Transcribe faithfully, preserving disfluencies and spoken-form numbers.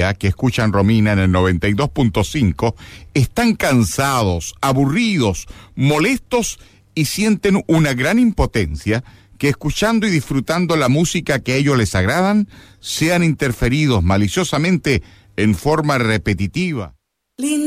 día que escuchan Romina en el noventa y dos punto cinco están cansados, aburridos, molestos y sienten una gran impotencia que escuchando y disfrutando la música que a ellos les agradan, sean interferidos maliciosamente en forma repetitiva.